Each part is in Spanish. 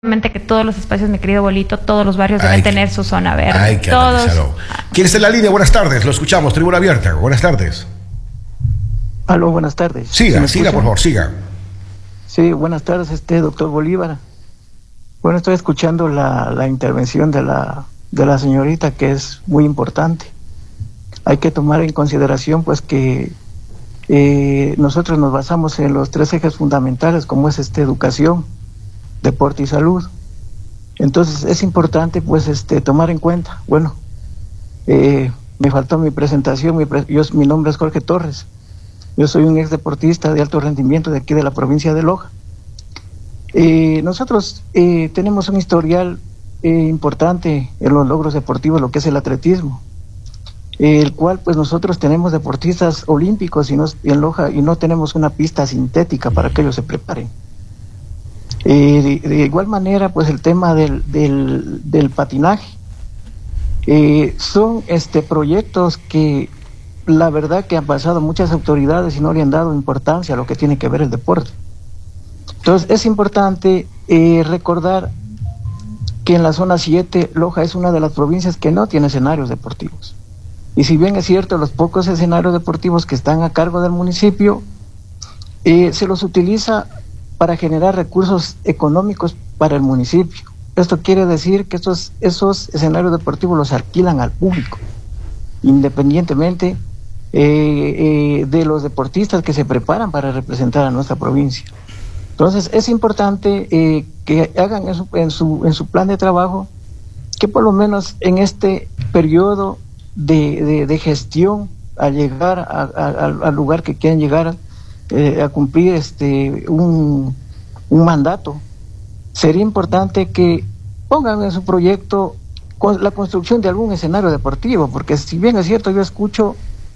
Que todos los espacios, mi querido Bolito, todos los barrios deben tener su zona verde. Hay que todos. ¿Quién está en la línea? Buenas tardes, lo escuchamos, tribuna abierta. Buenas tardes. Aló, buenas tardes. Siga, siga, por favor, siga. Sí, buenas tardes, doctor Bolívar. Bueno, estoy escuchando la intervención de la señorita, que es muy importante. Hay que tomar en consideración, pues, que nosotros nos basamos en los 3 ejes fundamentales, como es educación, deporte y salud. Entonces es importante, pues, tomar en cuenta. Bueno, me faltó mi presentación. Mi nombre es Jorge Torres. Yo soy un ex deportista de alto rendimiento de aquí de la provincia de Loja. Nosotros tenemos un historial importante en los logros deportivos, lo que es el atletismo, el cual, pues, nosotros tenemos deportistas olímpicos en Loja, y no tenemos una pista sintética para que ellos se preparen. De igual manera, pues, el tema del patinaje, son proyectos que la verdad que han pasado muchas autoridades y no le han dado importancia a lo que tiene que ver el deporte. Entonces es importante recordar que en la zona 7 Loja es una de las provincias que no tiene escenarios deportivos, y si bien es cierto, los pocos escenarios deportivos que están a cargo del municipio se los utiliza para generar recursos económicos para el municipio. Esto quiere decir que esos escenarios deportivos los alquilan al público, independientemente de los deportistas que se preparan para representar a nuestra provincia. Entonces es importante que hagan en su plan de trabajo, que por lo menos en este periodo de gestión, al llegar al lugar que quieren llegar a cumplir un mandato, sería importante que pongan en su proyecto la construcción de algún escenario deportivo, porque si bien es cierto, yo escucho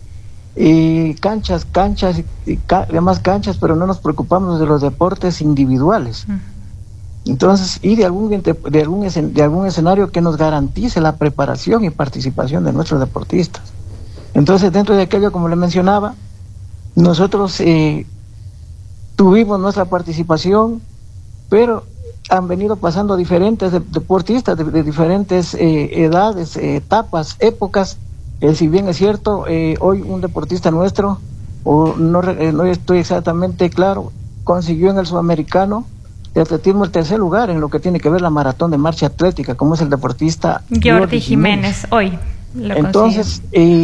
canchas y demás canchas, pero no nos preocupamos de los deportes individuales. Entonces, y de algún escenario que nos garantice la preparación y participación de nuestros deportistas. Entonces, dentro de aquello, como le mencionaba, nosotros tuvimos nuestra participación, pero han venido pasando diferentes deportistas de diferentes edades, etapas, épocas. Si bien es cierto, hoy un deportista nuestro, no estoy exactamente claro, consiguió en el sudamericano de atletismo el 3er lugar en lo que tiene que ver la maratón de marcha atlética, como es el deportista Jordi Jiménez. Hoy lo entonces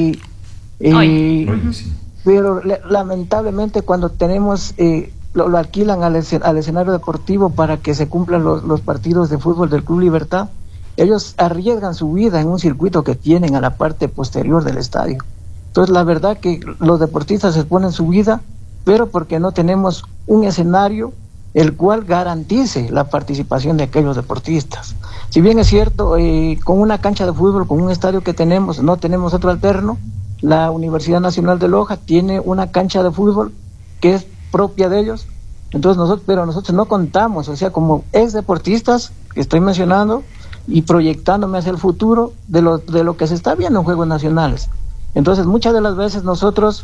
hoy. Pero lamentablemente, cuando tenemos lo alquilan al escenario deportivo para que se cumplan los partidos de fútbol del Club Libertad, ellos arriesgan su vida en un circuito que tienen a la parte posterior del estadio. Entonces, la verdad que los deportistas exponen su vida, pero porque no tenemos un escenario el cual garantice la participación de aquellos deportistas. Si bien es cierto, con una cancha de fútbol, con un estadio que tenemos, no tenemos otro alterno. La Universidad Nacional de Loja tiene una cancha de fútbol que es propia de ellos. Entonces pero nosotros no contamos, o sea, como ex deportistas que estoy mencionando y proyectándome hacia el futuro de lo que se está viendo en Juegos Nacionales. Entonces, muchas de las veces nosotros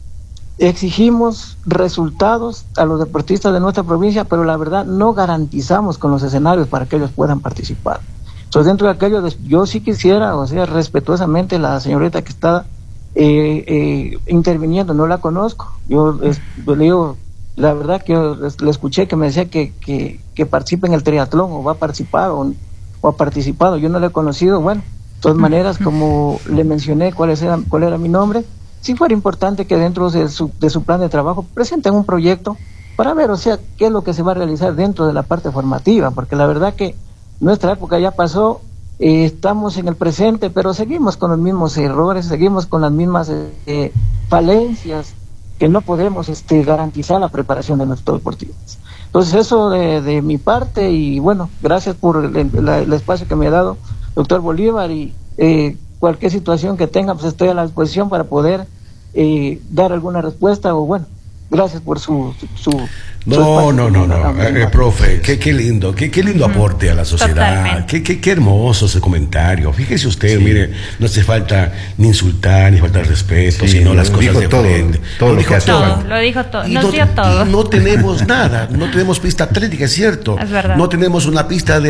exigimos resultados a los deportistas de nuestra provincia, pero la verdad no garantizamos con los escenarios para que ellos puedan participar. Entonces, dentro de aquello, yo sí quisiera, o sea, respetuosamente, la señorita que está interviniendo, no la conozco. Yo le digo, la verdad que yo le escuché que me decía que participa en el triatlón, o va a participar, o ha participado. Yo no le he conocido. Bueno, de todas maneras, como le mencioné cuál era mi nombre, sí fuera importante que dentro de su plan de trabajo presenten un proyecto para ver, o sea, qué es lo que se va a realizar dentro de la parte formativa, porque la verdad que nuestra época ya pasó. Estamos en el presente, pero seguimos con los mismos errores, seguimos con las mismas falencias, que no podemos garantizar la preparación de nuestros deportistas. Entonces, eso de mi parte, y bueno, gracias por el espacio que me ha dado, doctor Bolívar, y cualquier situación que tenga, pues estoy a la disposición para poder dar alguna respuesta, o bueno, gracias por su No, profe, qué lindo aporte a la sociedad, qué hermoso ese comentario. Fíjese usted, mire, no hace falta ni insultar, ni falta de respeto, sino las cosas de frente. Lo dijo todo, nos dio todo. No tenemos nada, no tenemos pista atlética, es cierto. Es verdad. No tenemos una pista de